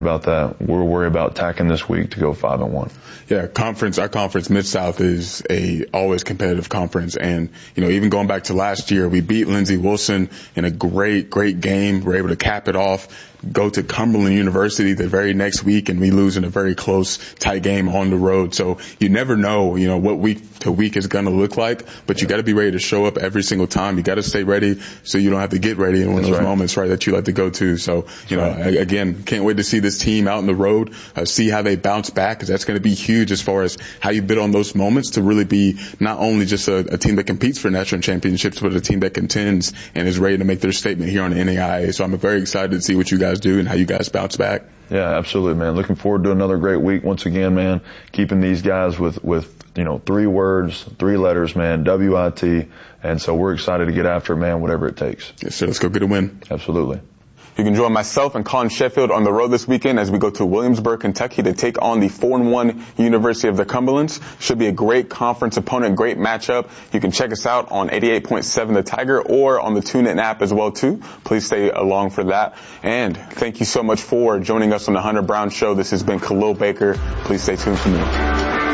about that. We're worried about attacking this week to go 5-1. Yeah, our conference Mid-South is a always competitive conference. And, even going back to last year, we beat Lindsey Wilson in a great game. We're able to cap it off, go to Cumberland University the very next week, and we lose in a very close, tight game on the road. So you never know, what week to week is going to look like, but you got to be ready to show up every single time. You got to stay ready so you don't have to get ready in one of those moments, right, that you like to go to. So, again, can't wait to see this team out on the road, see how they bounce back, because that's going to be huge as far as how you build on those moments to really be not only just a team that competes for national championships, but a team that contends and is ready to make their statement here on the NAIA. So I'm very excited to see what you guys do and how you guys bounce back. Yeah, absolutely, man. Looking forward to another great week once again, man. Keeping these guys with 3 words, 3 letters, man, WIT. And so we're excited to get after it, man, whatever it takes. Yes, sir. Let's go get a win. Absolutely. You can join myself and Colin Sheffield on the road this weekend as we go to Williamsburg, Kentucky to take on the 4-1 University of the Cumberlands. Should be a great conference opponent, great matchup. You can check us out on 88.7 The Tiger or on the TuneIn app as well, too. Please stay along for that. And thank you so much for joining us on the Hunter Brown Show. This has been Khalil Baker. Please stay tuned for more.